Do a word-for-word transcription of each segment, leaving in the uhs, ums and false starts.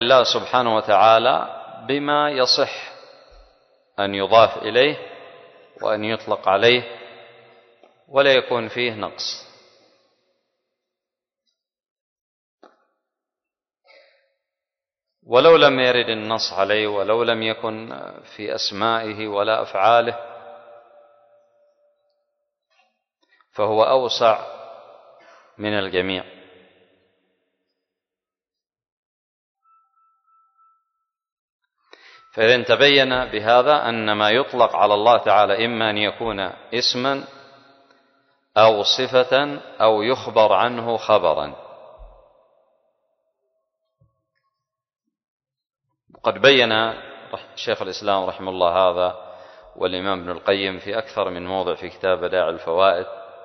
الله سبحانه وتعالى بما يصح أن يضاف إليه وأن يطلق عليه ولا يكون فيه نقص. ولو لم يرد النص عليه ولو لم يكن في أسمائه ولا أفعاله فهو أوسع من الجميع. فإذا تبين بهذا أن ما يطلق على الله تعالى إما أن يكون اسما أو صفة أو يخبر عنه خبرا. وقد بين شيخ الإسلام رحمه الله هذا والإمام ابن القيم في أكثر من موضع في كتاب بدائع الفوائد،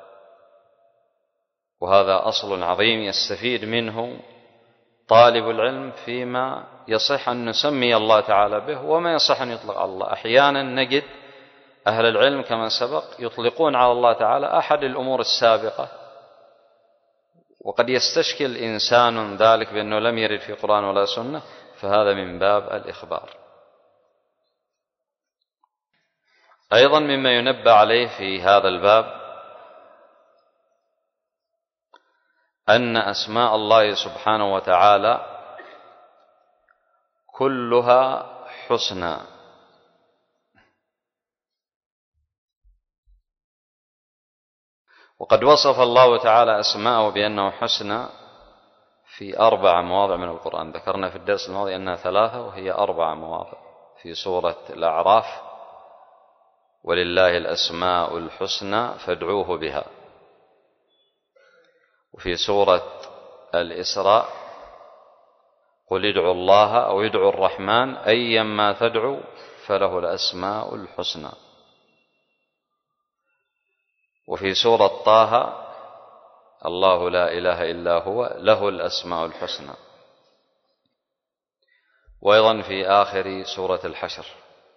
وهذا أصل عظيم يستفيد منه طالب العلم فيما يصح أن نسمي الله تعالى به وما يصح أن يطلق على الله. أحيانا نجد أهل العلم كما سبق يطلقون على الله تعالى أحد الأمور السابقة، وقد يستشكل إنسان ذلك بأنه لم يرد في قرآن ولا سنة، فهذا من باب الإخبار. أيضا مما ينبه عليه في هذا الباب أن أسماء الله سبحانه وتعالى كلها حسنى، وقد وصف الله تعالى أسماءه بأنه حسنى في أربع مواضع من القرآن. ذكرنا في الدرس الماضي أنها ثلاثة وهي أربع مواضع. في سورة الأعراف: ولله الأسماء الحسنى فادعوه بها. وفي سورة الإسراء: قل ادعوا الله أو ادعوا الرحمن أيما تدعوا فله الأسماء الحسنى. وفي سورة طه: الله لا إله إلا هو له الأسماء الحسنى. وأيضا في آخر سورة الحشر: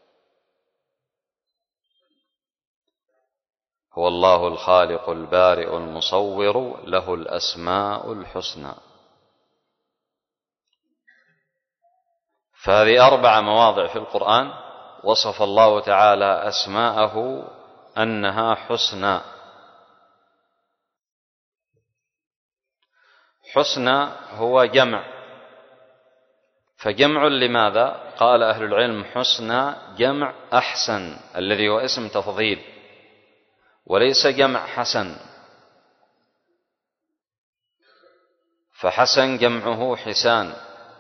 هو الله الخالق البارئ المصور له الأسماء الحسنى. فهذه أربع مواضع في القرآن وصف الله تعالى أسماءه أنها حسنى. حسنى هو جمع، فجمع لماذا؟ قال أهل العلم: حسنى جمع أحسن الذي هو اسم تفضيل، وليس جمع حسن، فحسن جمعه حسان،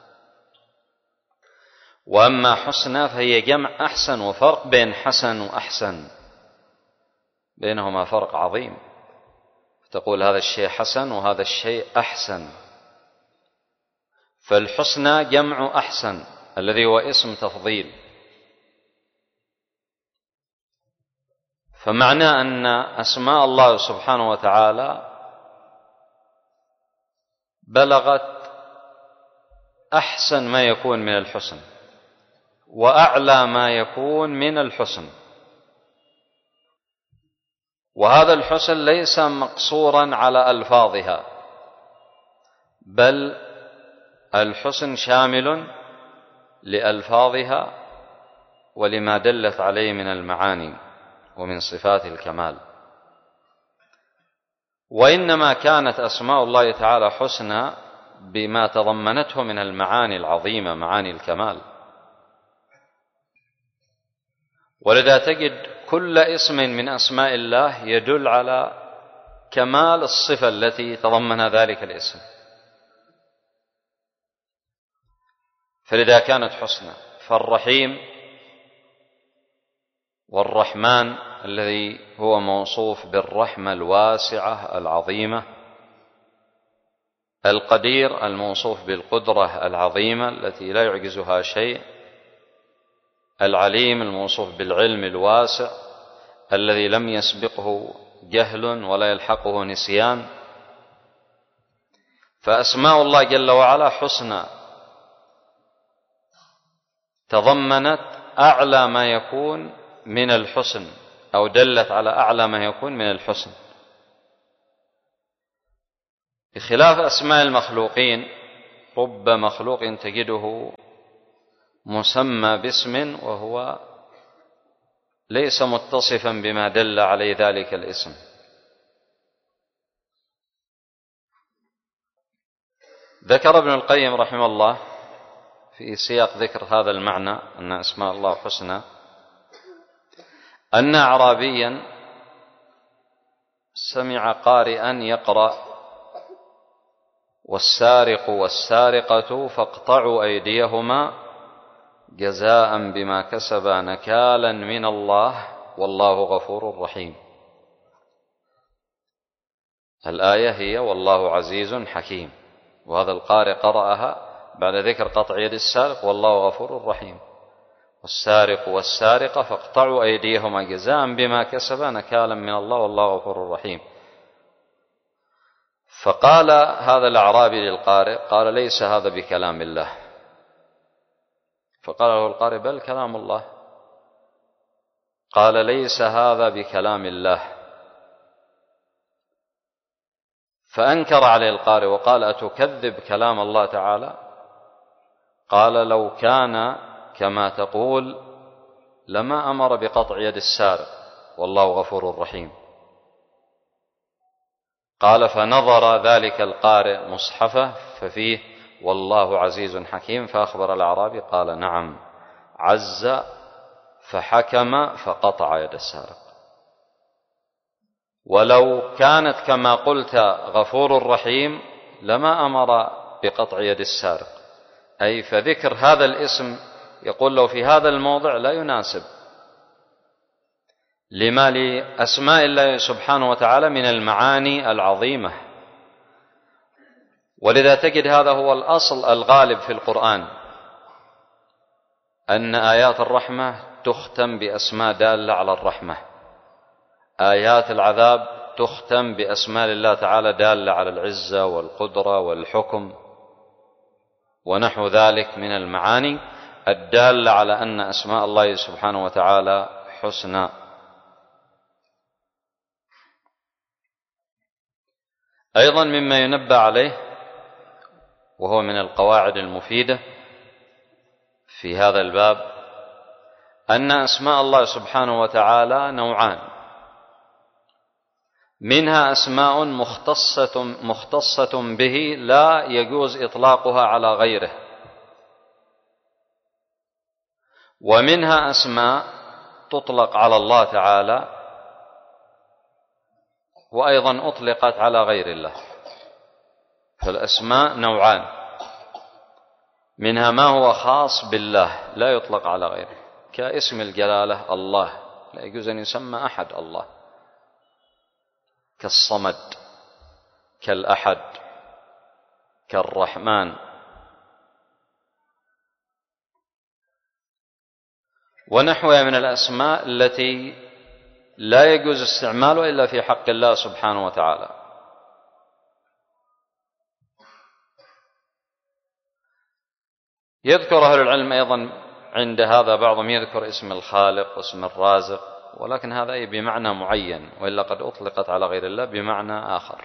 وأما حسنى فهي جمع أحسن. وفرق بين حسن وأحسن، بينهما فرق عظيم. تقول هذا الشيء حسن وهذا الشيء أحسن. فالحسنى جمع أحسن الذي هو اسم تفضيل. فمعنى أن أسماء الله سبحانه وتعالى بلغت أحسن ما يكون من الحسن وأعلى ما يكون من الحسن، وهذا الحسن ليس مقصورا على ألفاظها، بل الحسن شامل لألفاظها ولما دلت عليه من المعاني ومن صفات الكمال. وإنما كانت أسماء الله تعالى حسنى بما تضمنته من المعاني العظيمة، معاني الكمال. ولذا تجد كل اسم من أسماء الله يدل على كمال الصفة التي تضمن ذلك الاسم، فلذا كانت حسنى. فالرحيم والرحمن الذي هو موصوف بالرحمة الواسعة العظيمة، القدير الموصوف بالقدرة العظيمة التي لا يعجزها شيء، العليم الموصوف بالعلم الواسع الذي لم يسبقه جهل ولا يلحقه نسيان. فأسماء الله جل وعلا حسنى، تضمنت أعلى ما يكون من الحسن أو دلت على أعلى ما يكون من الحسن، بخلاف أسماء المخلوقين رب مخلوق تجده مسمى باسم وهو ليس متصفا بما دل عليه ذلك الاسم. ذكر ابن القيم رحمه الله في سياق ذكر هذا المعنى أن أسماء الله حسنى أن أعرابيا سمع قارئا يقرأ: والسارق والسارقة فاقطعوا أيديهما جزاء بما كسبا نكالا من الله والله غفور رحيم. الآية هي والله عزيز حكيم، وهذا القارئ قرأها بعد ذكر قطع يد السارق والله غفور رحيم. والسارق والسارقة فاقطعوا أيديهما جزاء بما كسبا نكالا من الله والله غفور رحيم. فقال هذا الأعرابي للقارئ، قال: ليس هذا بكلام الله. فقال له القارئ: بل كلام الله. قال: ليس هذا بكلام الله. فأنكر عليه القارئ وقال: أتكذب كلام الله تعالى؟ قال: لو كان كما تقول لما أمر بقطع يد السارق والله غفور رحيم. قال: فنظر ذلك القارئ مصحفه ففيه والله عزيز حكيم، فأخبر الأعرابي قال: نعم، عز فحكم فقطع يد السارق. ولو كانت كما قلت غفور رحيم لما أمر بقطع يد السارق، أي فذكر هذا الاسم يقول له في هذا الموضع لا يناسب لما لأسماء الله سبحانه وتعالى من المعاني العظيمة. ولذا تجد هذا هو الأصل الغالب في القرآن، أن آيات الرحمة تختم بأسماء دالة على الرحمة، آيات العذاب تختم بأسماء الله تعالى دالة على العزة والقدرة والحكم ونحو ذلك من المعاني الدالة على أن أسماء الله سبحانه وتعالى حسنى. أيضا مما ينبه عليه وهو من القواعد المفيدة في هذا الباب أن أسماء الله سبحانه وتعالى نوعان، منها أسماء مختصة, مختصة به لا يجوز إطلاقها على غيره، ومنها أسماء تطلق على الله تعالى وأيضا أطلقت على غير الله. فالأسماء نوعان، منها ما هو خاص بالله لا يطلق على غيره، كاسم الجلالة الله لا يجوز أن يسمى أحد الله، كالصمد، كالأحد، كالرحمن. ونحوها من الأسماء التي لا يجوز استعمالها إلا في حق الله سبحانه وتعالى. يذكر أهل العلم أيضا عند هذا بعضهم يذكر اسم الخالق واسم الرازق، ولكن هذا أي بمعنى معين، وإلا قد أطلقت على غير الله بمعنى آخر.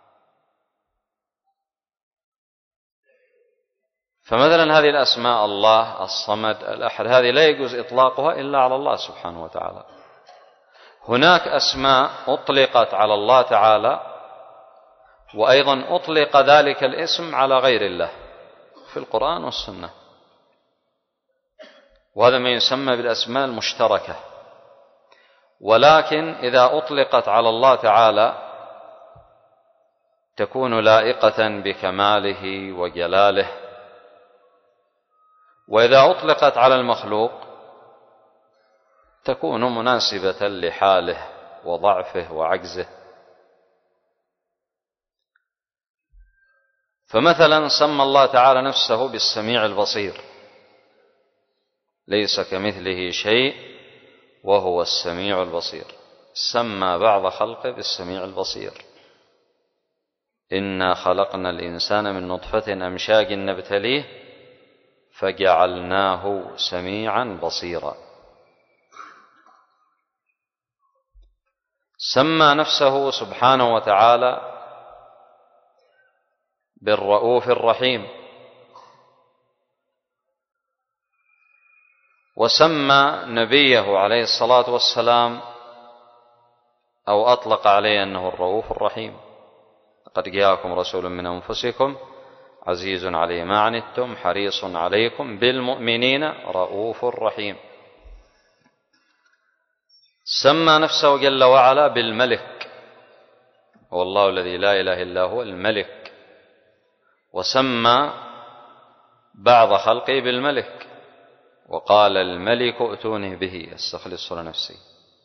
فمثلا هذه الأسماء الله، الصمد، الأحد، هذه لا يجوز إطلاقها إلا على الله سبحانه وتعالى. هناك أسماء أطلقت على الله تعالى وأيضا أطلق ذلك الاسم على غير الله في القرآن والسنة، وهذا ما يسمى بالأسماء المشتركة. ولكن إذا أطلقت على الله تعالى تكون لائقة بكماله وجلاله، وإذا أطلقت على المخلوق تكون مناسبة لحاله وضعفه وعجزه. فمثلا سمى الله تعالى نفسه بالسميع البصير، ليس كمثله شيء وهو السميع البصير. سمى بعض خلقه بالسميع البصير: إنا خلقنا الإنسان من نطفة أمشاج نبتليه فجعلناه سميعا بصيرا. سمى نفسه سبحانه وتعالى بالرؤوف الرحيم، وسمى نبيه عليه الصلاة والسلام أو أطلق عليه أنه الرؤوف الرحيم. قد جاءكم رسول من أنفسكم عزيز عليه ما عنتم حريص عليكم بالمؤمنين رؤوف رحيم. سمى نفسه جل وعلا بالملك، هو الله الذي لا إله إلا هو الملك، وسمى بعض خلقه بالملك وقال الملك ائتوني به استخلصه لنفسي.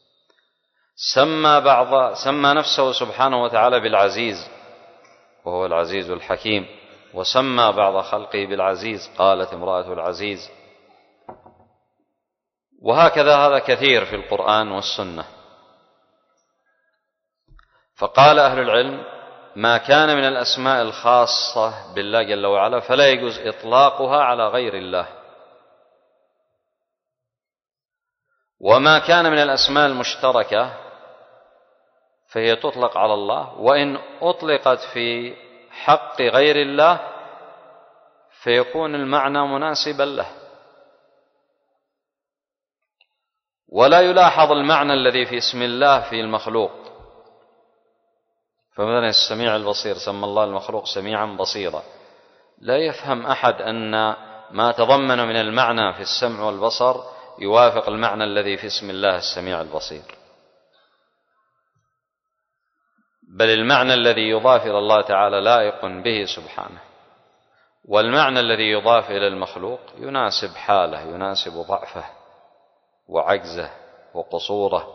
سمى بعض سمى نفسه سبحانه وتعالى بالعزيز وهو العزيز الحكيم، وسمى بعض خلقه بالعزيز، قالت امرأة العزيز. وهكذا هذا كثير في القرآن والسنة. فقال أهل العلم ما كان من الأسماء الخاصة بالله جل وعلا فلا يجوز إطلاقها على غير الله، وما كان من الأسماء المشتركة فهي تطلق على الله، وإن أطلقت في حق غير الله فيكون المعنى مناسبا له. ولا يلاحظ المعنى الذي في اسم الله في المخلوق. فمثلا السميع البصير سمى الله المخلوق سميعا بصيرا، لا يفهم أحد أن ما تضمن من المعنى في السمع والبصر يوافق المعنى الذي في اسم الله السميع البصير، بل المعنى الذي يضاف إلى الله تعالى لائق به سبحانه، والمعنى الذي يضاف إلى المخلوق يناسب حاله، يناسب ضعفه وعجزه وقصوره.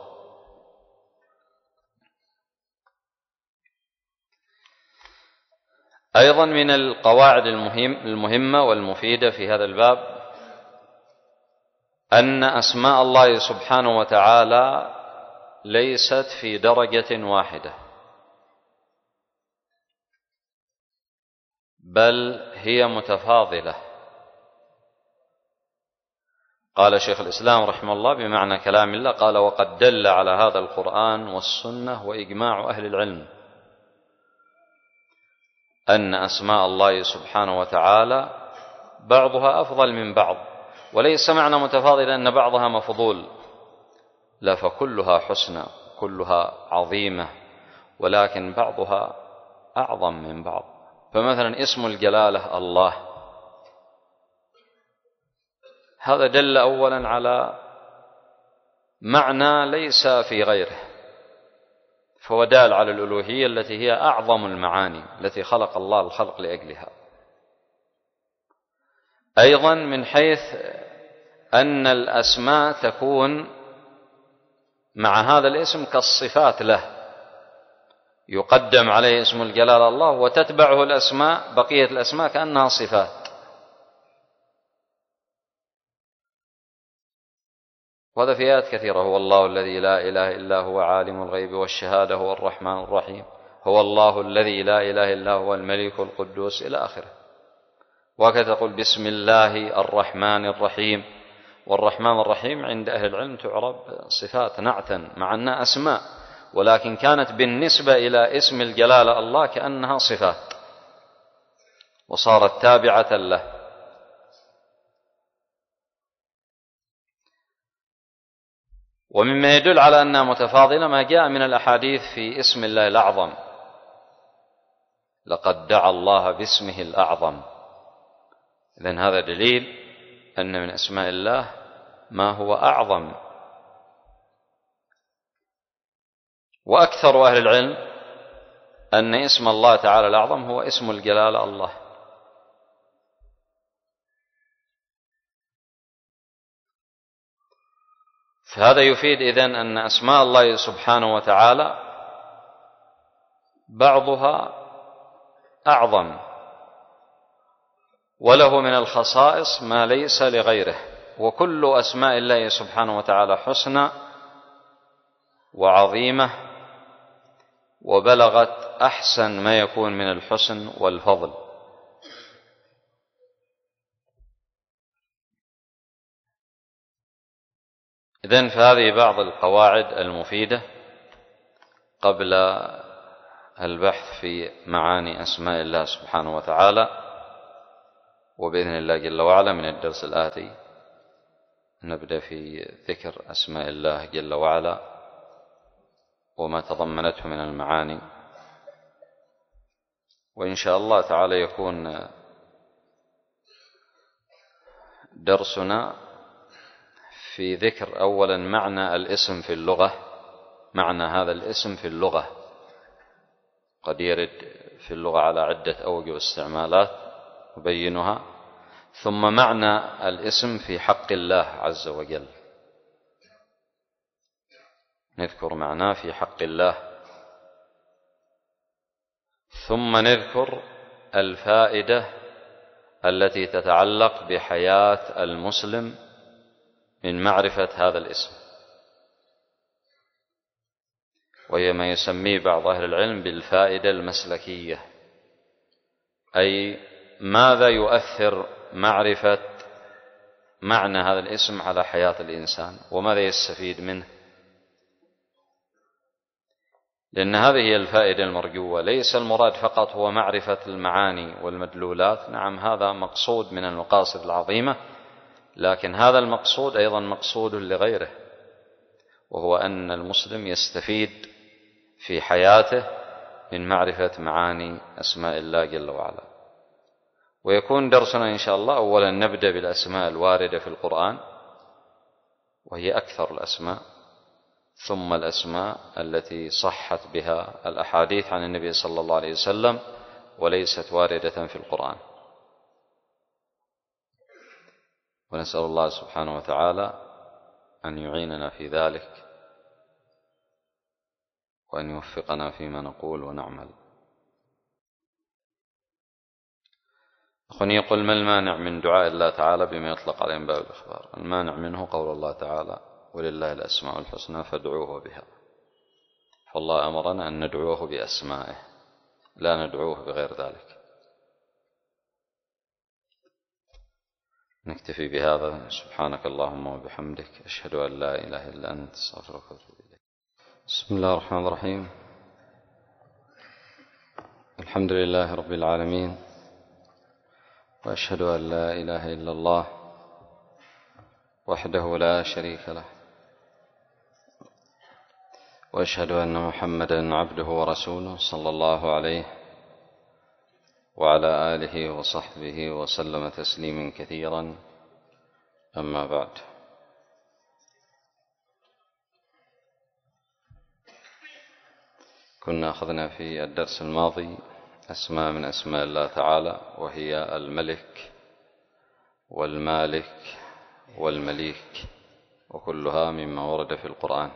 أيضا من القواعد المهم المهمة والمفيدة في هذا الباب أن أسماء الله سبحانه وتعالى ليست في درجة واحدة، بل هي متفاضلة. قال شيخ الإسلام رحمه الله بمعنى كلام الله، قال وقد دل على هذا القرآن والسنة وإجماع أهل العلم أن أسماء الله سبحانه وتعالى بعضها أفضل من بعض، وليس معنى متفاضل أن بعضها مفضول، لا، فكلها حسنى كلها عظيمة، ولكن بعضها أعظم من بعض. فمثلا اسم الجلالة الله، هذا دل أولا على معنى ليس في غيره، فهو دال على الألوهية التي هي أعظم المعاني التي خلق الله الخلق لأجلها. أيضا من حيث أن الأسماء تكون مع هذا الاسم كالصفات له، يقدم عليه اسم الجلالة الله وتتبعه الأسماء بقية الأسماء كأنها صفات. وهذا في آيات كثيرة، هو الله الذي لا إله إلا هو عالم الغيب والشهادة هو الرحمن الرحيم، هو الله الذي لا إله إلا هو الملك القدوس إلى آخره. وهكذا تقول بسم الله الرحمن الرحيم، والرحمن الرحيم عند أهل العلم تعرب صفات نعتا مع أنها أسماء، ولكن كانت بالنسبة إلى اسم الجلالة الله كأنها صفات وصارت تابعة له. ومما يدل على أنها متفاضلة ما جاء من الأحاديث في اسم الله الأعظم، لقد دعا الله باسمه الأعظم. إذن هذا دليل أن من أسماء الله ما هو أعظم. وأكثر أهل العلم أن اسم الله تعالى الأعظم هو اسم الجلالة الله. فهذا يفيد إذن أن أسماء الله سبحانه وتعالى بعضها أعظم، وله من الخصائص ما ليس لغيره، وكل أسماء الله سبحانه وتعالى حسنى وعظيمة وبلغت أحسن ما يكون من الحسن والفضل. إذن فهذه بعض القواعد المفيدة قبل البحث في معاني أسماء الله سبحانه وتعالى، وبإذن الله جل وعلا من الدرس الآتي نبدأ في ذكر أسماء الله جل وعلا وما تضمنته من المعاني، وإن شاء الله تعالى يكون درسنا في ذكر أولا معنى الاسم في اللغة، معنى هذا الاسم في اللغة، قد يرد في اللغة على عدة أوجه استعمالات نبينها، ثم معنى الاسم في حق الله عز وجل، نذكر معناه في حق الله، ثم نذكر الفائدة التي تتعلق بحياة المسلم من معرفة هذا الاسم، وهي ما يسميه بعض أهل العلم بالفائدة المسلكية، أي ماذا يؤثر معرفة معنى هذا الاسم على حياة الإنسان، وماذا يستفيد منه، لأن هذه هي الفائدة المرجوة. ليس المراد فقط هو معرفة المعاني والمدلولات، نعم هذا مقصود من المقاصد العظيمة، لكن هذا المقصود أيضا مقصود لغيره، وهو أن المسلم يستفيد في حياته من معرفة معاني أسماء الله جل وعلا. ويكون درسنا إن شاء الله أولا نبدأ بالأسماء الواردة في القرآن، وهي أكثر الأسماء، ثم الأسماء التي صحت بها الأحاديث عن النبي صلى الله عليه وسلم وليست واردة في القرآن. ونسأل الله سبحانه وتعالى أن يعيننا في ذلك، وأن يوفقنا فيما نقول ونعمل. أخواني، يقول: ما المانع من دعاء الله تعالى بما يطلق عليه من باب الإخبار؟ المانع منه قول الله تعالى: ولله الأسماء الحسنى فادعوه بها، فالله أمرنا أن ندعوه بأسمائه، لا ندعوه بغير ذلك. نكتفي بهذا. سبحانك اللهم وبحمدك، أشهد أن لا إله إلا أنت، أستغفرك وأتوب إليك. بسم الله الرحمن الرحيم. الحمد لله رب العالمين، وأشهد أن لا إله إلا الله وحده لا شريك له، وأشهد أن محمدًا عبده ورسوله صلى الله عليه وعلى آله وصحبه وسلم تسليما كثيرا. أما بعد، كنا أخذنا في الدرس الماضي أسماء من أسماء الله تعالى، وهي الملك والمالك والمليك، وكلها مما ورد في القرآن.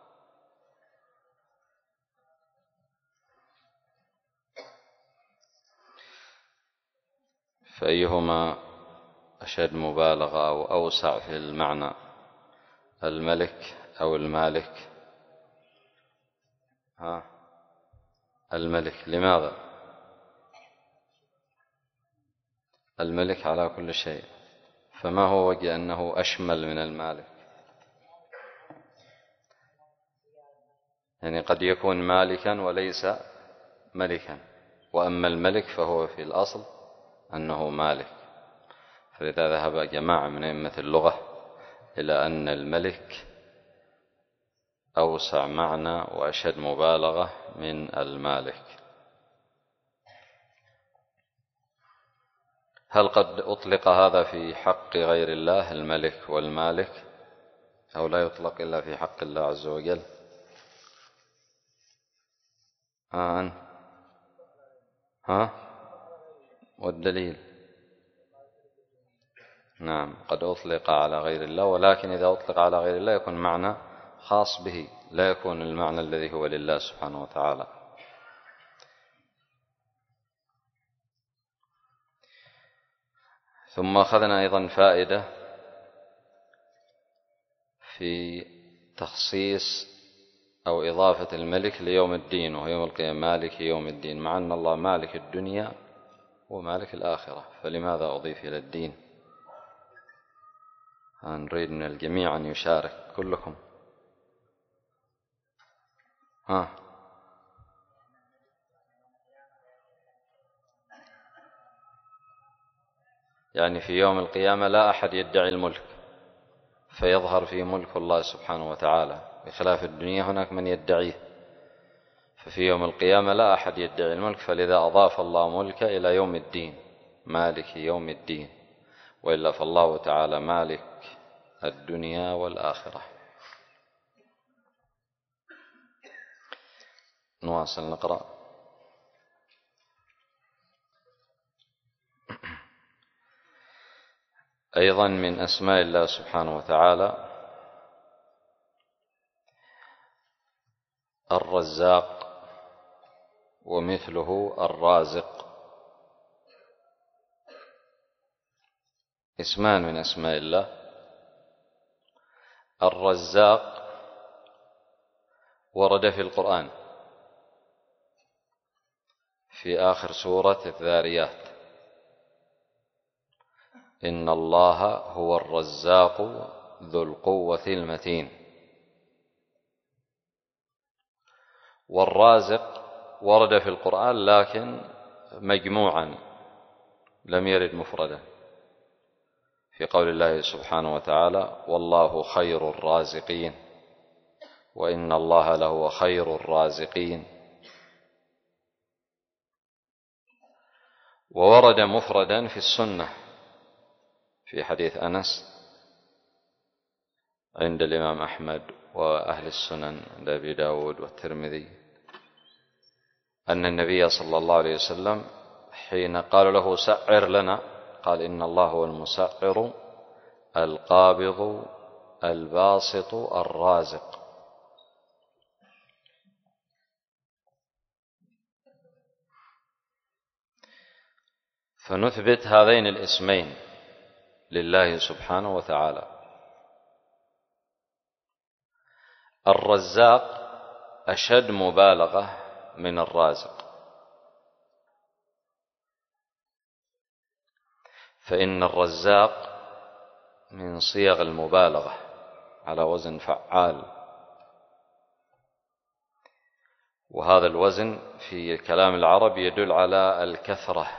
فأيهما أشد مبالغة أو أوسع في المعنى، الملك أو المالك؟ ها، الملك. لماذا؟ الملك على كل شيء، فما هو وجه أنه أشمل من المالك؟ يعني قد يكون مالكا وليس ملكا، وأما الملك فهو في الأصل أنه مالك. فلذا ذهب جماعة من أئمة اللغة إلى أن الملك أوسع معنى وأشد مبالغة من المالك. هل قد أطلق هذا في حق غير الله، الملك والمالك، أو لا يطلق إلا في حق الله عز وجل؟ ها أنت. ها، والدليل؟ نعم، قد أطلق على غير الله، ولكن إذا أطلق على غير الله يكون معنى خاص به، لا يكون المعنى الذي هو لله سبحانه وتعالى. ثم أخذنا أيضا فائدة في تخصيص أو إضافة الملك ليوم الدين، وهو يوم القيامة مالك يوم الدين، مع أن الله مالك الدنيا ومالك الآخرة، فلماذا أضيف إلى الدين؟ نريد من الجميع أن يشارك كلكم. ها، يعني في يوم القيامة لا أحد يدعي الملك، فيظهر فيه ملك الله سبحانه وتعالى، بخلاف الدنيا هناك من يدعيه، ففي يوم القيامة لا أحد يدعي الملك، فلذا أضاف الله ملك إلى يوم الدين، مالك يوم الدين، وإلا فالله تعالى مالك الدنيا والآخرة. نواصل نقرأ. أيضا من أسماء الله سبحانه وتعالى الرزاق، ومثله الرازق، اسمان من أسماء الله. الرزاق ورد في القرآن في آخر سورة الذاريات: إن الله هو الرزاق ذو القوة المتين. والرازق ورد في القرآن لكن مجموعا، لم يرد مفردا، في قول الله سبحانه وتعالى: والله خير الرازقين، وإن الله لهو خير الرازقين. وورد مفردا في السنة في حديث أنس عند الإمام أحمد وأهل السنن عند أبي داود والترمذي، أن النبي صلى الله عليه وسلم حين قال له سعر لنا قال: إن الله هو المسعر القابض الباسط الرازق. فنثبت هذين الاسمين لله سبحانه وتعالى. الرزاق أشد مبالغة من الرازق، فإن الرزاق من صيغ المبالغة على وزن فعال، وهذا الوزن في كلام العرب يدل على الكثرة.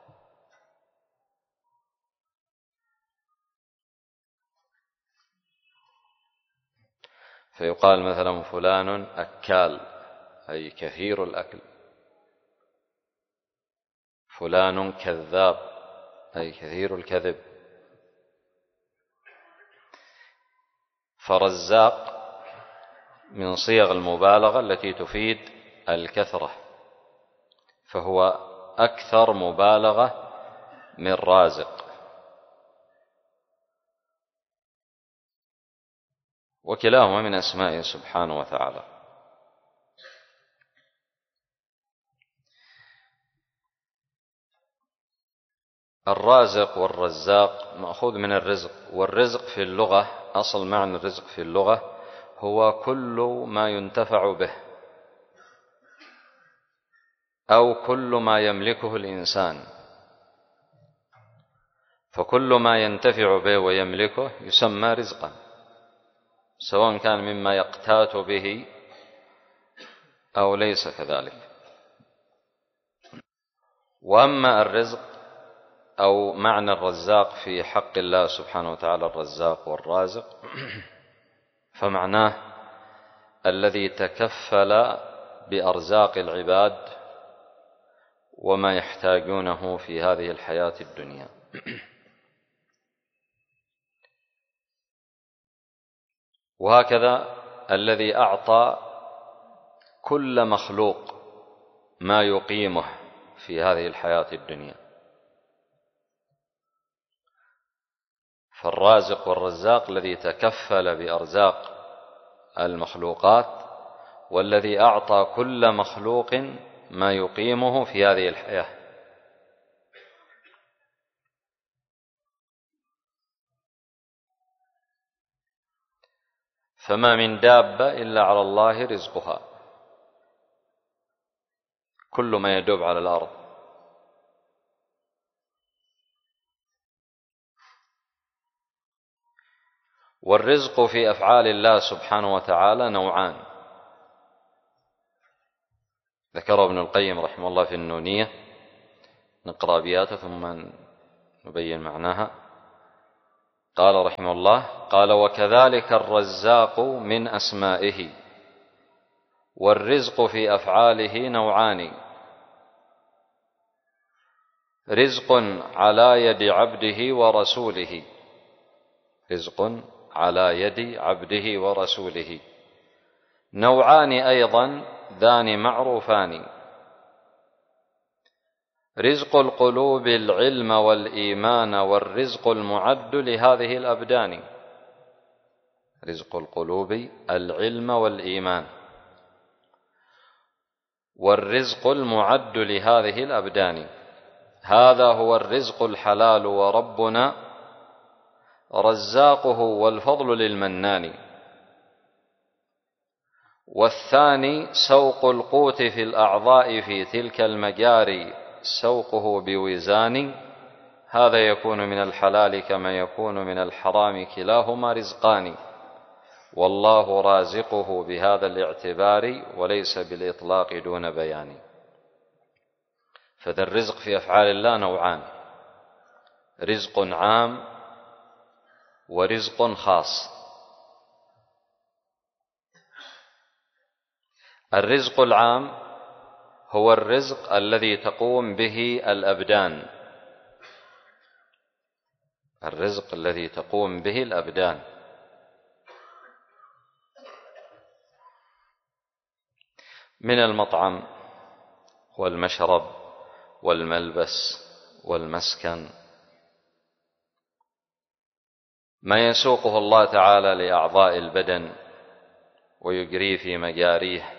فيقال مثلا فلان أكال، أي كثير الأكل. فلان كذاب، أي كثير الكذب. فرزاق من صيغ المبالغة التي تفيد الكثرة، فهو أكثر مبالغة من رازق. وكلاهما من أسمائه سبحانه وتعالى. الرازق والرزاق مأخوذ من الرزق، والرزق في اللغة، أصل معنى الرزق في اللغة هو كل ما ينتفع به أو كل ما يملكه الإنسان، فكل ما ينتفع به ويملكه يسمى رزقا، سواء كان مما يقتات به أو ليس كذلك. وأما الرزق أو معنى الرزاق في حق الله سبحانه وتعالى، الرزاق والرازق، فمعناه الذي تكفل بأرزاق العباد وما يحتاجونه في هذه الحياة الدنيا. وهكذا الذي أعطى كل مخلوق ما يقيمه في هذه الحياة الدنيا. فالرازق والرزاق الذي تكفل بأرزاق المخلوقات، والذي أعطى كل مخلوق ما يقيمه في هذه الحياة. فما من دابة إلا على الله رزقها، كل ما يدوب على الأرض. والرزق في أفعال الله سبحانه وتعالى نوعان، ذكره ابن القيم رحمه الله في النونية. نقرأ أبياته ثم نبين معناها. قال رحمه الله: قال: وكذلك الرزاق من أسمائه، والرزق في أفعاله نوعان: رزق على يد عبده ورسوله، رزق على يد عبده ورسوله، نوعان أيضا ذان معروفان: رزق القلوب العلم والإيمان، والرزق المعد لهذه الأبدان. رزق القلوب العلم والإيمان، والرزق المعد لهذه الأبدان. هذا هو الرزق الحلال، وربنا رزاقه، والفضل للمنان. والثاني سوق القوت في الأعضاء في تلك المجاري، سوقه بوزان. هذا يكون من الحلال كما يكون من الحرام، كلاهما رزقان، والله رازقه بهذا الاعتبار، وليس بالإطلاق دون بيان. فذا الرزق في أفعال الله نوعان: رزق عام ورزق خاص. الرزق العام هو الرزق الذي تقوم به الأبدان، الرزق الذي تقوم به الأبدان، من المطعم والمشرب والملبس والمسكن، ما يسوقه الله تعالى لأعضاء البدن ويجري في مجاريه.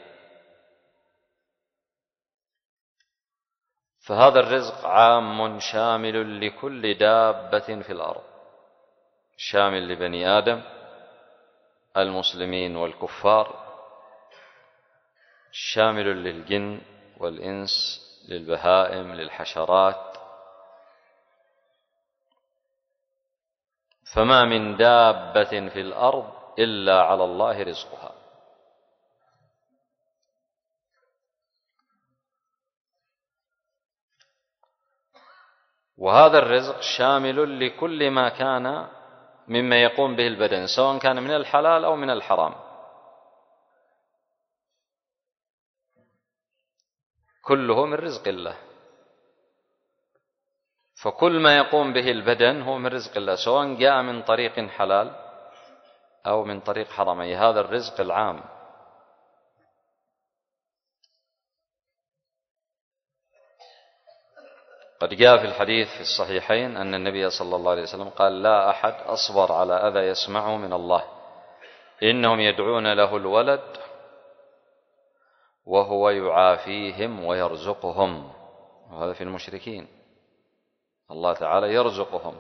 فهذا الرزق عام شامل لكل دابة في الأرض، شامل لبني آدم المسلمين والكفار، شامل للجن والإنس، للبهائم، للحشرات. فما من دابة في الأرض إلا على الله رزقها. وهذا الرزق شامل لكل ما كان مما يقوم به البدن، سواء كان من الحلال أو من الحرام، كله من رزق الله. فكل ما يقوم به البدن هو من رزق الله، سواء جاء من طريق حلال أو من طريق حرام، أي هذا الرزق العام. قد جاء في الحديث في الصحيحين أن النبي صلى الله عليه وسلم قال: لا أحد أصبر على أذى يسمعه من الله، إنهم يدعون له الولد وهو يعافيهم ويرزقهم. وهذا في المشركين، الله تعالى يرزقهم.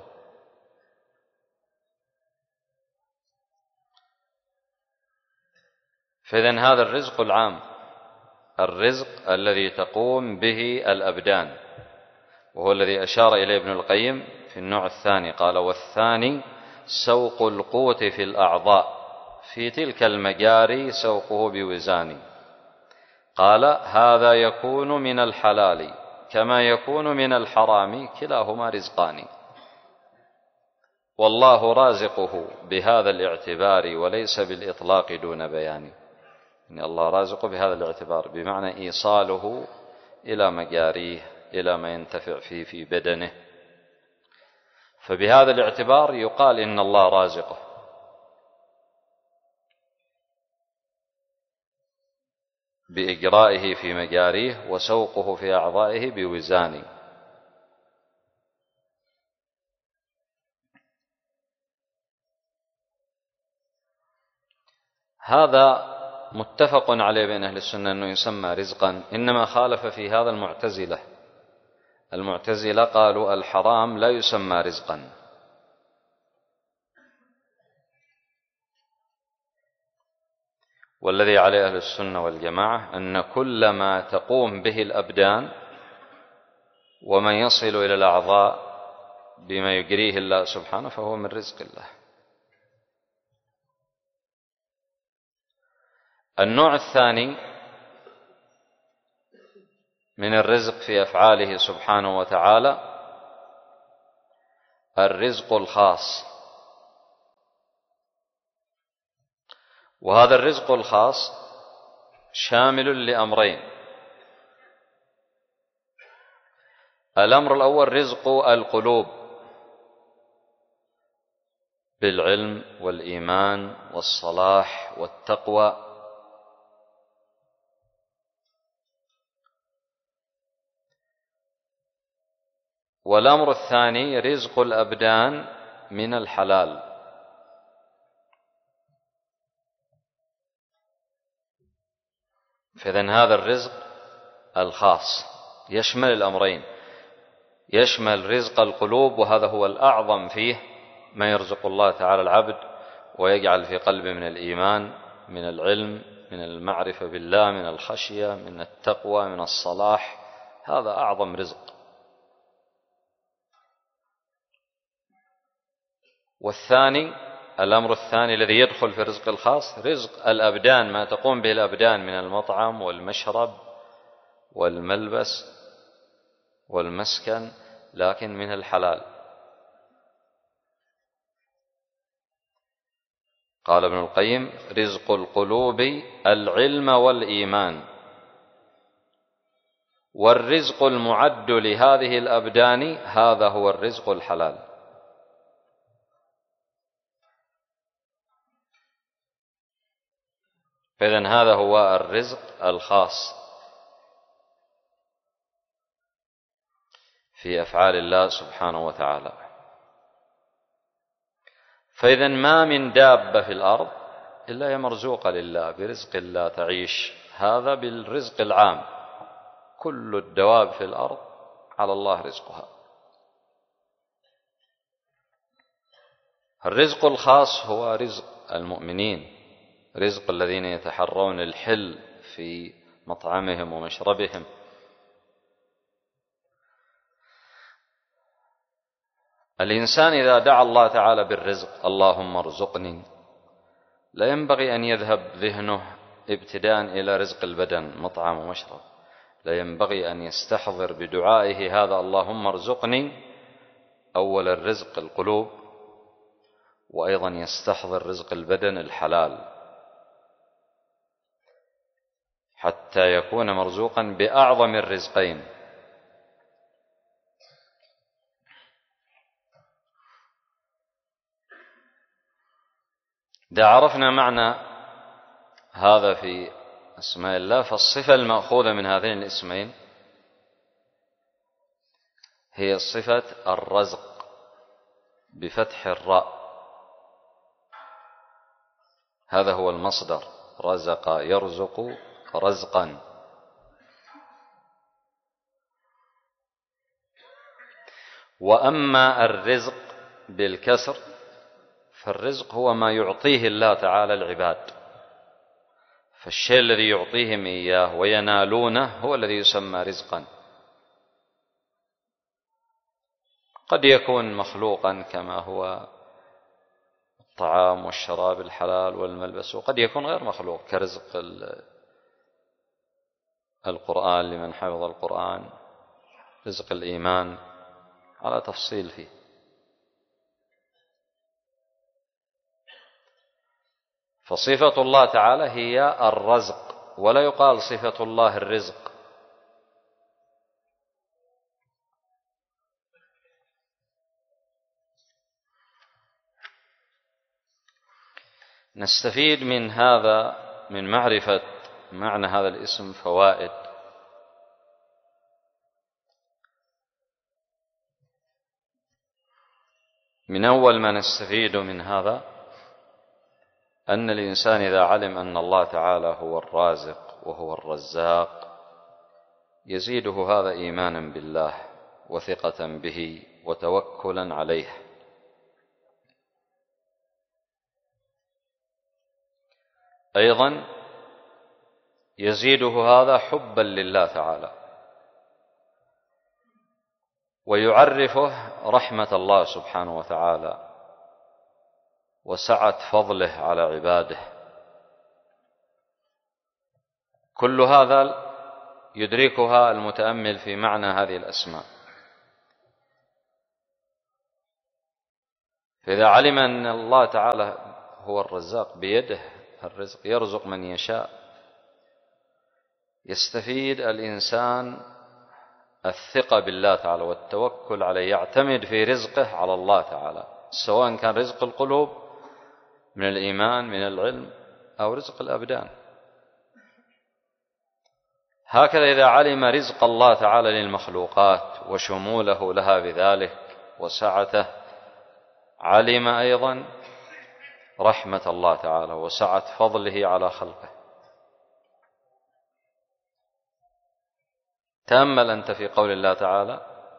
فإذن هذا الرزق العام، الرزق الذي تقوم به الأبدان، وهو الذي أشار إليه ابن القيم في النوع الثاني. قال: والثاني سوق القوت في الأعضاء في تلك المجاري، سوقه بوزان. قال: هذا يكون من الحلال كما يكون من الحرام، كلاهما رزقان، والله رازقه بهذا الاعتبار، وليس بالإطلاق دون بيان. إن الله رازقه بهذا الاعتبار بمعنى إيصاله إلى مجاريه، إلى ما ينتفع فيه في بدنه. فبهذا الاعتبار يقال إن الله رازقه. بإجرائه في مجاريه، وسوقه في أعضائه بوزان. هذا متفق عليه بين أهل السنة أنه يسمى رزقا، إنما خالف في هذا المعتزلة. المعتزلة قالوا الحرام لا يسمى رزقا، والذي عليه أهل السنة والجماعة أن كل ما تقوم به الأبدان وما يصل إلى الأعضاء بما يجريه الله سبحانه فهو من رزق الله. النوع الثاني من الرزق في أفعاله سبحانه وتعالى الرزق الخاص، وهذا الرزق الخاص شامل لأمرين: الأمر الأول رزق القلوب بالعلم والإيمان والصلاح والتقوى، والأمر الثاني رزق الأبدان من الحلال. فإذن هذا الرزق الخاص يشمل الأمرين، يشمل رزق القلوب، وهذا هو الأعظم فيه، ما يرزق الله تعالى العبد ويجعل في قلبه من الإيمان، من العلم، من المعرفة بالله، من الخشية، من التقوى، من الصلاح، هذا أعظم رزق. والثاني، الأمر الثاني الذي يدخل في الرزق الخاص، رزق الأبدان، ما تقوم به الأبدان من المطعم والمشرب والملبس والمسكن، لكن من الحلال. قال ابن القيم: رزق القلوب العلم والإيمان، والرزق المعد لهذه الأبدان هذا هو الرزق الحلال. فإذن هذا هو الرزق الخاص في أفعال الله سبحانه وتعالى. فإذن ما من دابة في الأرض إلا هي مرزوقة لله برزق الله تعيش، هذا بالرزق العام، كل الدواب في الأرض على الله رزقها. الرزق الخاص هو رزق المؤمنين، رزق الذين يتحرون الحل في مطعمهم ومشربهم. الإنسان إذا دعا الله تعالى بالرزق: اللهم ارزقني، لا ينبغي أن يذهب ذهنه ابتداء إلى رزق البدن، مطعم ومشرب، لا ينبغي أن يستحضر بدعائه هذا اللهم ارزقني أول الرزق القلوب، وأيضا يستحضر رزق البدن الحلال، حتى يكون مرزوقا بأعظم الرزقين. إذا عرفنا معنى هذا في أسماء الله، فالصفة المأخوذة من هذين الاسمين هي صفة الرزق بفتح الراء، هذا هو المصدر، رزق يرزق رزقا. وأما الرزق بالكسر فالرزق هو ما يعطيه الله تعالى العباد، فالشيء الذي يعطيهم إياه وينالونه هو الذي يسمى رزقا. قد يكون مخلوقا كما هو الطعام والشراب الحلال والملبس، وقد يكون غير مخلوق كرزق القرآن لمن حفظ القرآن، رزق الإيمان، على تفصيل فيه. فصفة الله تعالى هي الرزق، ولا يقال صفة الله الرزق. نستفيد من هذا، من معرفة معنى هذا الاسم، فوائد. من أول ما نستفيد من هذا أن الإنسان إذا علم أن الله تعالى هو الرازق وهو الرزاق يزيده هذا إيمانا بالله وثقة به وتوكلا عليه. أيضا يزيده هذا حبا لله تعالى، ويعرفه رحمة الله سبحانه وتعالى وسعة فضله على عباده. كل هذا يدركها المتأمل في معنى هذه الأسماء. فإذا علم أن الله تعالى هو الرزاق بيده الرزق، يرزق من يشاء. يستفيد الإنسان الثقة بالله تعالى والتوكل عليه، يعتمد في رزقه على الله تعالى، سواء كان رزق القلوب من الإيمان من العلم أو رزق الأبدان. هكذا إذا علم رزق الله تعالى للمخلوقات وشموله لها بذلك وسعته، علم أيضا رحمة الله تعالى وسعة فضله على خلقه. تأمل أنت في قول الله تعالى: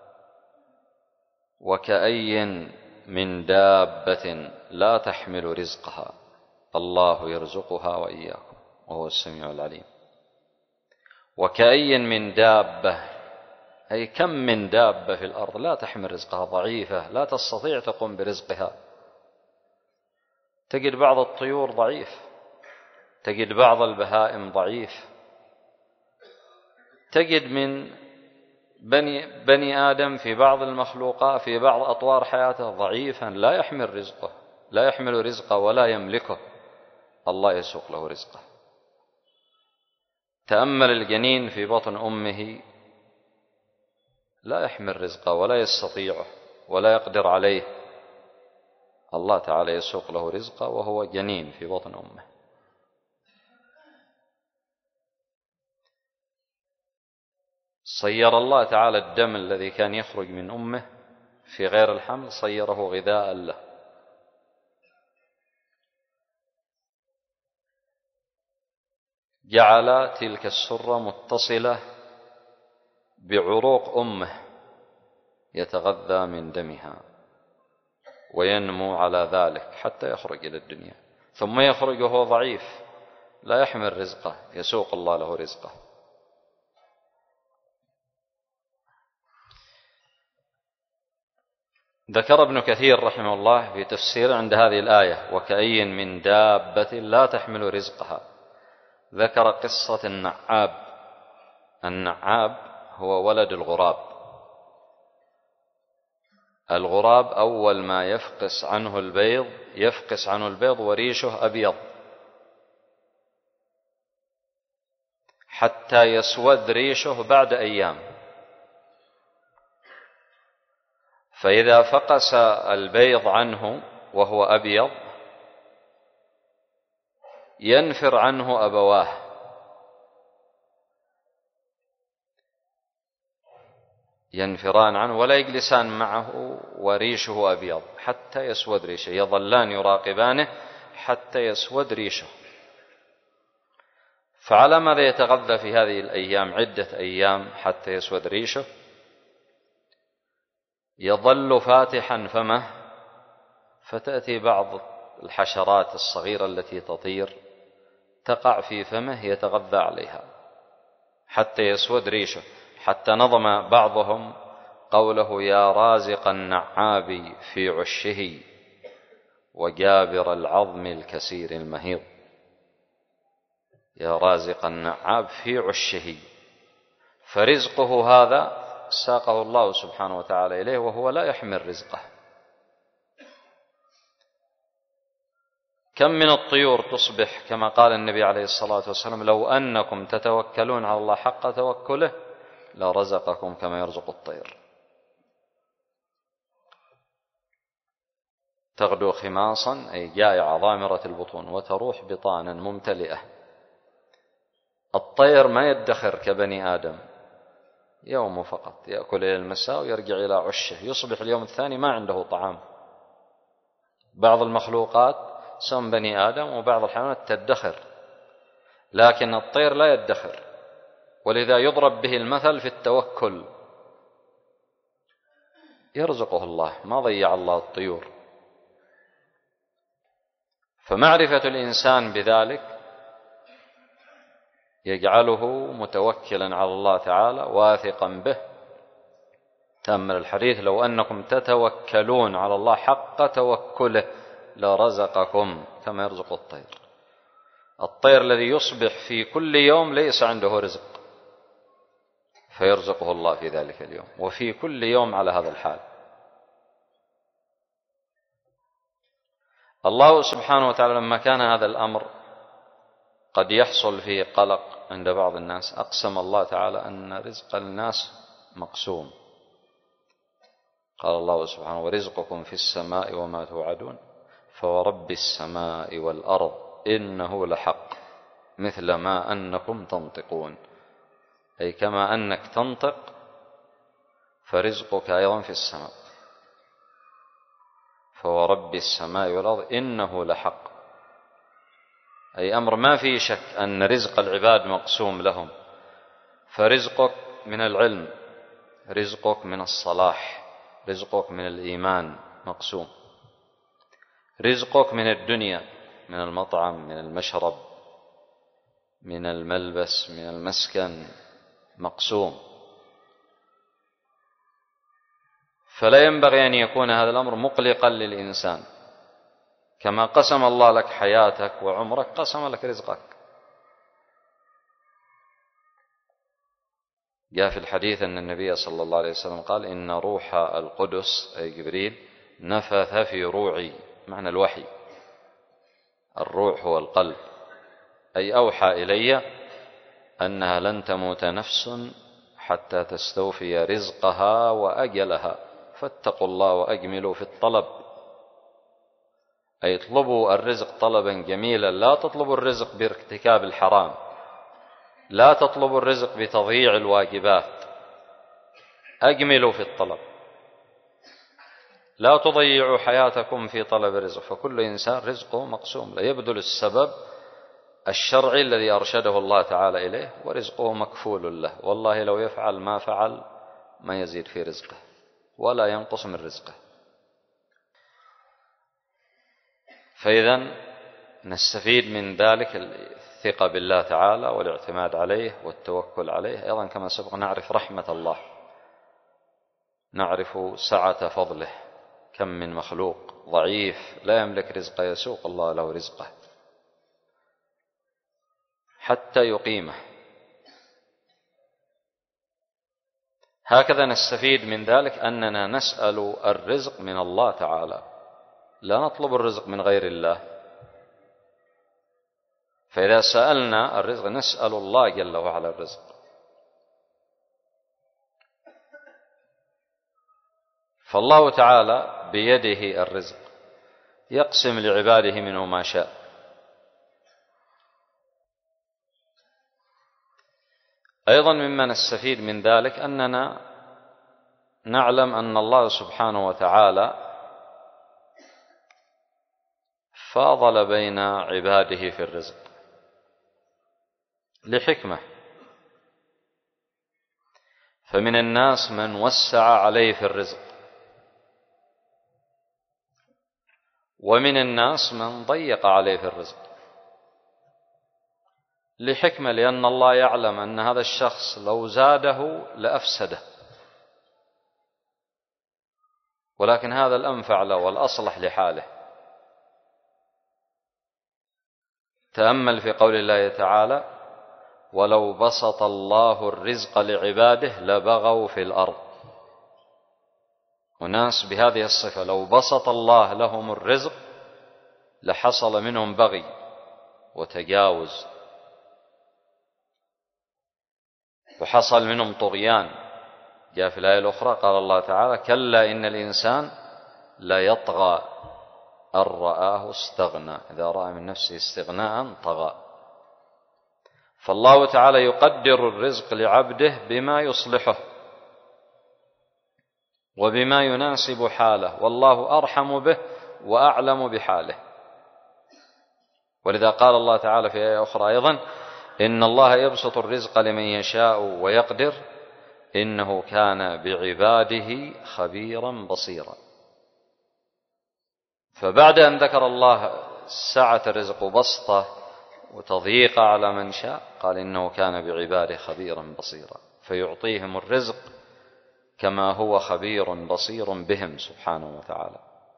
وكأي من دابة لا تحمل رزقها الله يرزقها وإياكم وهو السميع العليم. وكأي من دابة، أي كم من دابة في الأرض لا تحمل رزقها، ضعيفة لا تستطيع تقوم برزقها. تجد بعض الطيور ضعيف، تجد بعض البهائم ضعيف، تجد من بني, بني آدم في بعض المخلوقات في بعض أطوار حياته ضعيفا لا يحمل رزقه، لا يحمل رزقه ولا يملكه، الله يسوق له رزقه. تأمل الجنين في بطن أمه لا يحمل رزقه ولا يستطيعه ولا يقدر عليه، الله تعالى يسوق له رزقه وهو جنين في بطن أمه. صير الله تعالى الدم الذي كان يخرج من أمه في غير الحمل، صيره غذاء له. جعل تلك السرة متصلة بعروق أمه يتغذى من دمها وينمو على ذلك حتى يخرج إلى الدنيا، ثم يخرج وهو ضعيف لا يحمل رزقه، يسوق الله له رزقه. ذكر ابن كثير رحمه الله في تفسير عند هذه الآية: وكأي من دابة لا تحمل رزقها، ذكر قصة النعاب. النعاب هو ولد الغراب. الغراب أول ما يفقس عنه البيض يفقس عنه البيض وريشه أبيض حتى يسود ريشه بعد أيام، فإذا فقس البيض عنه وهو أبيض ينفر عنه أبواه، ينفران عنه ولا يجلسان معه وريشه أبيض حتى يسود ريشه، يظلان يراقبانه حتى يسود ريشه. فعلى ماذا يتغذى في هذه الأيام عدة أيام حتى يسود ريشه؟ يظل فاتحا فمه، فتأتي بعض الحشرات الصغيرة التي تطير تقع في فمه يتغذى عليها حتى يسود ريشه، حتى نظم بعضهم قوله: يا رازق النعاب في عشه وجابر العظم الكسير المهيض. يا رازق النعاب في عشه، فرزقه هذا ساقه الله سبحانه وتعالى إليه وهو لا يحمل رزقه. كم من الطيور تصبح كما قال النبي عليه الصلاة والسلام: لو أنكم تتوكلون على الله حق توكله لرزقكم كما يرزق الطير. تغدو خماصا أي جائعة ضامرة البطون وتروح بطانا ممتلئة. الطير ما يدخر كبني آدم، يوم فقط يأكل إلى المساء ويرجع إلى عشه، يصبح اليوم الثاني ما عنده طعام. بعض المخلوقات سواء بني آدم وبعض الحيوانات تدخر، لكن الطير لا يدخر، ولذا يضرب به المثل في التوكل. يرزقه الله، ما ضيع الله الطيور. فمعرفة الإنسان بذلك يجعله متوكلا على الله تعالى واثقا به. تأمل الحديث: لو أنكم تتوكلون على الله حق توكله لرزقكم كما يرزق الطير. الطير الذي يصبح في كل يوم ليس عنده رزق فيرزقه الله في ذلك اليوم، وفي كل يوم على هذا الحال. الله سبحانه وتعالى لما كان هذا الأمر قد يحصل فيه قلق عند بعض الناس. أقسم الله تعالى أن رزق الناس مقسوم، قال الله سبحانه: ورزقكم في السماء وما توعدون فورب السماء والأرض إنه لحق مثل ما أنكم تنطقون، أي كما أنك تنطق فرزقك أيضا في السماء. فورب السماء والأرض إنه لحق، أي أمر ما فيه شك أن رزق العباد مقسوم لهم. فرزقك من العلم، رزقك من الصلاح، رزقك من الإيمان مقسوم، رزقك من الدنيا، من المطعم، من المشرب، من الملبس، من المسكن مقسوم. فلا ينبغي أن يكون هذا الأمر مقلقا للإنسان. كما قسم الله لك حياتك وعمرك قسم لك رزقك. جاء في الحديث أن النبي صلى الله عليه وسلم قال: إن روح القدس أي جبريل نفث في روعي، معنى الوحي، الروح هو القلب، أي أوحى إلي أنها لن تموت نفس حتى تستوفي رزقها وأجلها، فاتقوا الله وأجملوا في الطلب، أي اطلبوا الرزق طلبا جميلا، لا تطلبوا الرزق بارتكاب الحرام، لا تطلبوا الرزق بتضييع الواجبات، أجملوا في الطلب، لا تضيعوا حياتكم في طلب الرزق. فكل إنسان رزقه مقسوم، لا يبذل السبب الشرعي الذي أرشده الله تعالى إليه، ورزقه مكفول له. والله لو يفعل ما فعل ما يزيد في رزقه ولا ينقص من رزقه. فإذا نستفيد من ذلك الثقة بالله تعالى والاعتماد عليه والتوكل عليه. أيضا كما سبق نعرف رحمة الله، نعرف سعة فضله. كم من مخلوق ضعيف لا يملك رزقه يسوق الله له رزقه حتى يقيمه. هكذا نستفيد من ذلك أننا نسأل الرزق من الله تعالى، لا نطلب الرزق من غير الله. فإذا سألنا الرزق نسأل الله جل وعلا الرزق. فالله تعالى بيده الرزق، يقسم لعباده منه ما شاء. أيضا مما نستفيد من ذلك أننا نعلم أن الله سبحانه وتعالى فاضل بين عباده في الرزق لحكمة. فمن الناس من وسع عليه في الرزق، ومن الناس من ضيق عليه في الرزق لحكمة، لأن الله يعلم أن هذا الشخص لو زاده لأفسده، ولكن هذا الأنفع له والأصلح لحاله. تأمل في قول الله تعالى: ولو بسط الله الرزق لعباده لبغوا في الأرض. وناس بهذه الصفة لو بسط الله لهم الرزق لحصل منهم بغي وتجاوز، وحصل منهم طغيان. جاء في الآية الأخرى قال الله تعالى: كلا إن الإنسان لا يطغى أن رآه استغنى، إذا رأى من نفسه استغناء طغى. فالله تعالى يقدر الرزق لعبده بما يصلحه وبما يناسب حاله، والله أرحم به وأعلم بحاله. ولذا قال الله تعالى في آية أخرى أيضا: إن الله يبسط الرزق لمن يشاء ويقدر إنه كان بعباده خبيرا بصيرا. فبعد أن ذكر الله سعة الرزق وبسطه وتضييق على من شاء قال: إنه كان بعباده خبيرا بصيرا، فيعطيهم الرزق كما هو خبير بصير بهم سبحانه وتعالى.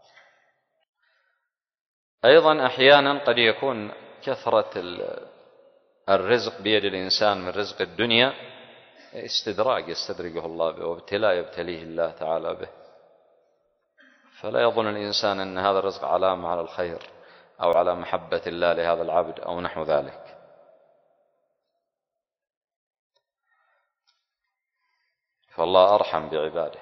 أيضا أحيانا قد يكون كثرة الرزق بيد الإنسان من رزق الدنيا استدراج يستدرجه الله به، وابتلاء يبتليه الله تعالى به. فلا يظن الإنسان أن هذا الرزق علامة على الخير أو على محبة الله لهذا العبد أو نحو ذلك. فالله أرحم بعباده.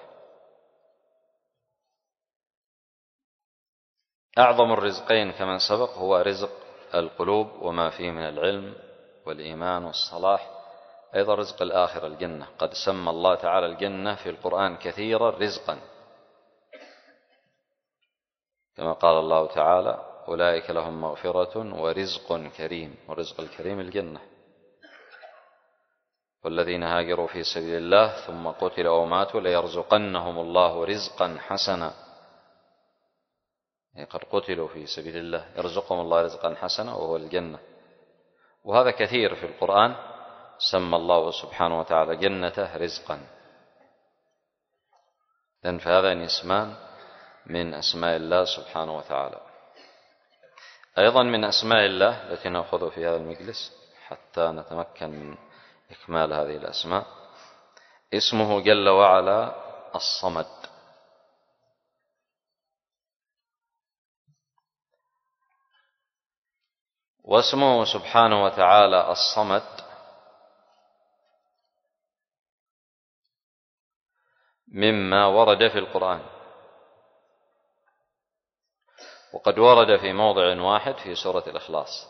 أعظم الرزقين كما سبق هو رزق القلوب وما فيه من العلم والإيمان والصلاح، أيضا رزق الآخرة الجنة. قد سمى الله تعالى الجنة في القرآن كثيرا رزقا، كما قال الله تعالى أولئك لهم مغفرة ورزق كريم، ورزق الكريم الجنة. والذين هاجروا في سبيل الله ثم قتلوا أو ماتوا ليرزقنهم الله رزقا حسنا، يعني قد قتلوا في سبيل الله يرزقهم الله رزقا حسنا وهو الجنة. وهذا كثير في القرآن، سمى الله سبحانه وتعالى جنته رزقا. لأن فهذان اسمان من أسماء الله سبحانه وتعالى. أيضا من أسماء الله التي نأخذ في هذا المجلس حتى نتمكن من إكمال هذه الأسماء، اسمه جل وعلا الصمد. واسمه سبحانه وتعالى الصمد مما ورد في القرآن، وقد ورد في موضع واحد في سورة الإخلاص: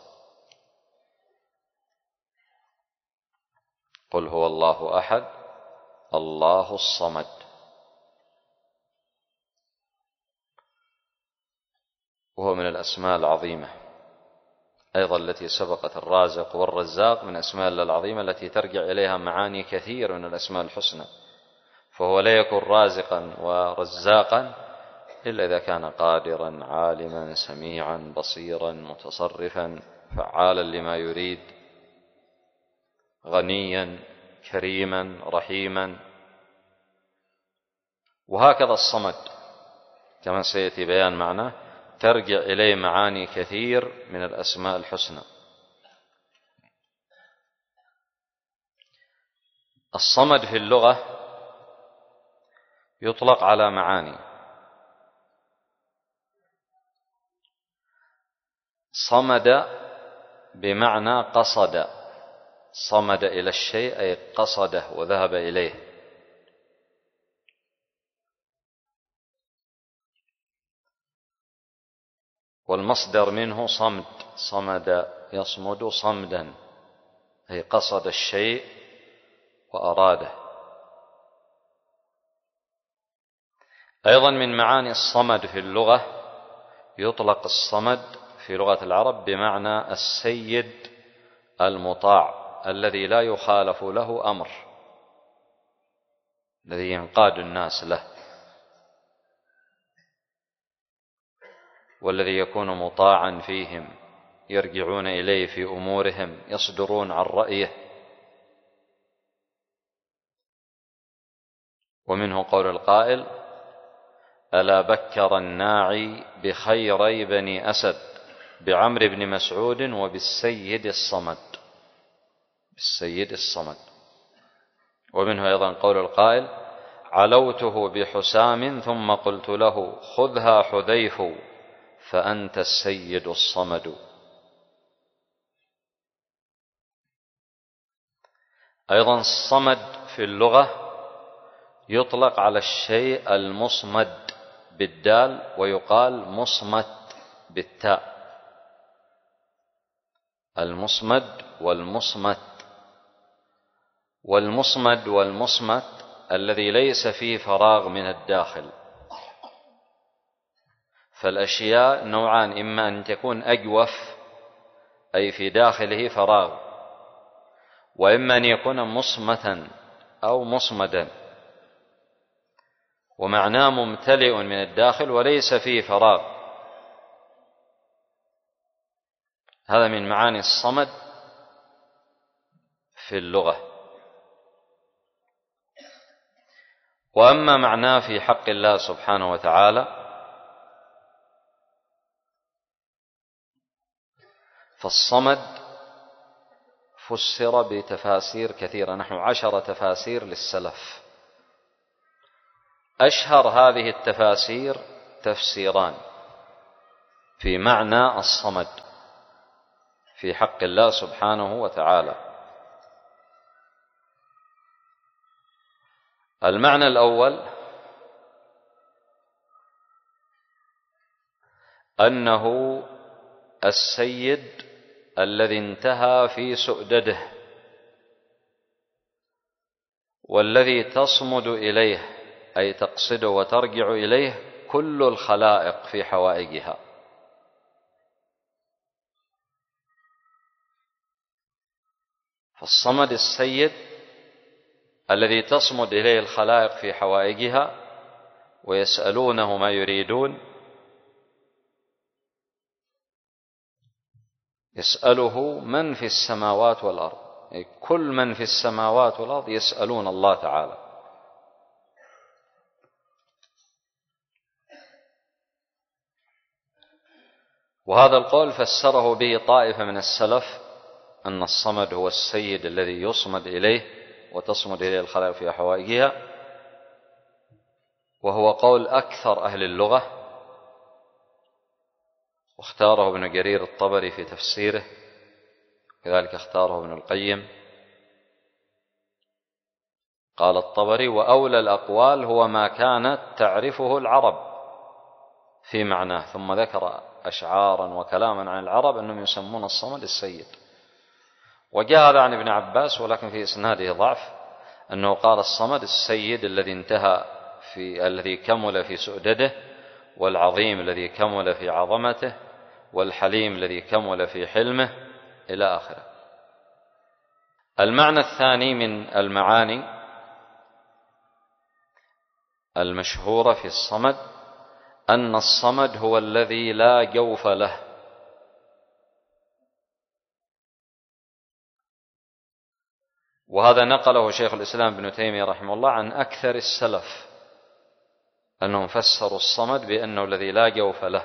قل هو الله أحد الله الصمد. وهو من الأسماء العظيمة أيضا التي سبقت الرازق والرزاق، من أسماء الله العظيمة التي ترجع إليها معاني كثير من الأسماء الحسنى. فهو لا يكون رازقا ورزاقا إلا إذا كان قادرا عالما سميعا بصيرا متصرفا فعالا لما يريد، غنيا كريما رحيما. وهكذا الصمد كما سيأتي بيان معناه ترجع إليه معاني كثير من الأسماء الحسنى. الصمد في اللغة يطلق على معاني: صمد بمعنى قصد، صمد إلى الشيء أي قصده وذهب إليه. والمصدر منه صمد، صمد يصمد صمدا، أي قصد الشيء وأراده. أيضا من معاني الصمد في اللغة يطلق الصمد في لغة العرب بمعنى السيد المطاع الذي لا يخالف له أمر، الذي ينقاد الناس له، والذي يكون مطاعا فيهم، يرجعون إليه في أمورهم، يصدرون عن رأيه. ومنه قول القائل: ألا بكر الناعي بخيري بني أسد بعمر بن مسعود وبالسيد الصمد، بالسيد الصمد. ومنه أيضا قول القائل: علوته بحسام ثم قلت له خذها حذيف فأنت السيد الصمد. أيضا الصمد في اللغة يطلق على الشيء المصمد بالدال ويقال مصمت بالتاء، المصمد والمصمت. والمصمد والمصمت الذي ليس فيه فراغ من الداخل. فالأشياء نوعان: إما أن تكون أجوف أي في داخله فراغ، وإما أن يكون مصمتا أو مصمدا، ومعناه ممتلئ من الداخل وليس فيه فراغ. هذا من معاني الصمد في اللغة. وأما معناه في حق الله سبحانه وتعالى فالصمد فسر بتفاسير كثيرة، نحو عشر تفاسير للسلف. أشهر هذه التفاسير تفسيران في معنى الصمد في حق الله سبحانه وتعالى. المعنى الأول أنه السيد الذي انتهى في سؤدده والذي تصمد إليه أي تقصد وترجع إليه كل الخلائق في حوائجها. فالصمد السيد الذي تصمد إليه الخلائق في حوائجها ويسألونه ما يريدون، يسأله من في السماوات والأرض، أي كل من في السماوات والأرض يسألون الله تعالى. وهذا القول فسره به طائفة من السلف أن الصمد هو السيد الذي يصمد إليه وتصمد إليه الخلائق في حوائجها، وهو قول أكثر أهل اللغة، واختاره ابن جرير الطبري في تفسيره، كذلك اختاره ابن القيم. قال الطبري: وأولى الأقوال هو ما كانت تعرفه العرب في معناه، ثم ذكر أشعارا وكلاما عن العرب أنهم يسمون الصمد السيد. وجاء هذا عن ابن عباس ولكن في إسناده ضعف، أنه قال الصمد السيد الذي انتهى في الذي كمل في سؤدده، والعظيم الذي كمل في عظمته، والحليم الذي كمل في حلمه، إلى آخره. المعنى الثاني من المعاني المشهورة في الصمد أن الصمد هو الذي لا جوف له، وهذا نقله شيخ الإسلام ابن تيمية رحمه الله عن أكثر السلف، أنهم فسروا الصمد بأنه الذي لا جوف له،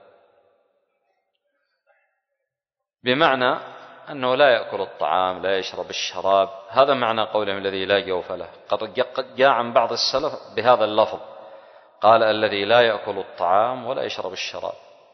بمعنى أنه لا يأكل الطعام، لا يشرب الشراب. هذا معنى قولهم الذي لا جوف له. قد جاء عن بعض السلف بهذا اللفظ، قال الذي لا يأكل الطعام ولا يشرب الشراب،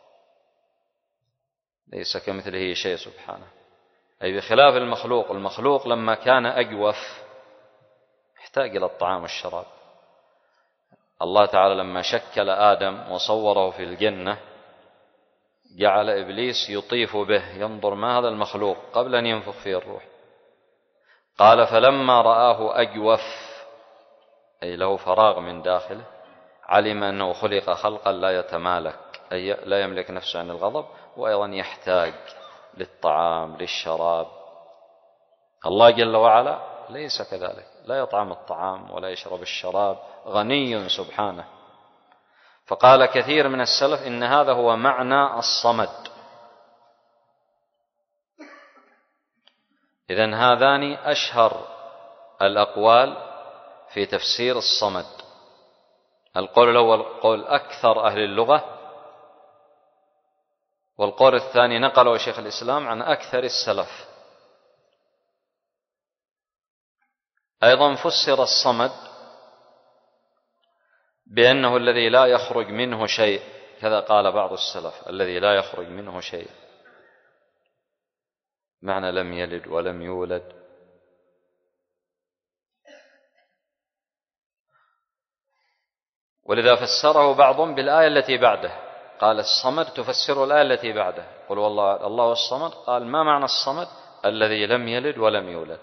ليس كمثله شيء سبحانه، أي بخلاف المخلوق. المخلوق لما كان أجوف يحتاج إلى الطعام والشراب. الله تعالى لما شكل آدم وصوره في الجنة جعل إبليس يطيف به ينظر ما هذا المخلوق قبل أن ينفخ فيه الروح. قال فلما رآه أجوف، أي له فراغ من داخله، علم أنه خلق خلقا لا يتمالك، أي لا يملك نفسه عن الغضب، وأيضا يحتاج للطعام للشراب. الله جل وعلا ليس كذلك، لا يطعم الطعام ولا يشرب الشراب، غني سبحانه. فقال كثير من السلف إن هذا هو معنى الصمد. إذن هذان أشهر الأقوال في تفسير الصمد. القول الأول قول أكثر أهل اللغة، والقول الثاني نقله شيخ الإسلام عن أكثر السلف. أيضا فسر الصمد بأنه الذي لا يخرج منه شيء، كذا قال بعض السلف، الذي لا يخرج منه شيء، معنى لم يلد ولم يولد. ولذا فسره بعضهم بالآية التي بعده، قال الصمد تفسر الآية التي بعده، قل والله الله الصمد. قال ما معنى الصمد؟ الذي لم يلد ولم يولد.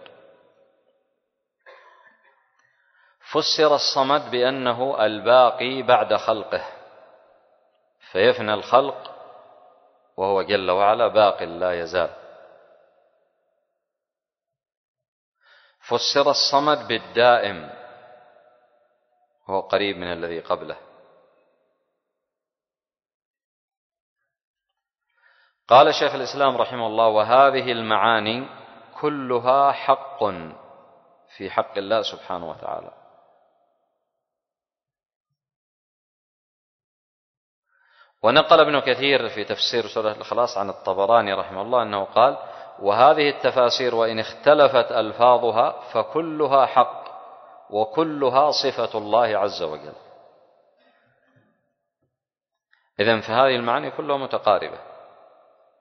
فسر الصمد بأنه الباقي بعد خلقه، فيفنى الخلق وهو جل وعلا باق لا يزال. فسر الصمد بالدائم، هو قريب من الذي قبله. قال شيخ الإسلام رحمه الله: وهذه المعاني كلها حق في حق الله سبحانه وتعالى. ونقل ابن كثير في تفسير سورة الإخلاص عن الطبراني رحمه الله أنه قال: وهذه التفاسير وإن اختلفت ألفاظها فكلها حق وكلها صفة الله عز وجل. إذن فهذه المعاني كلها متقاربة.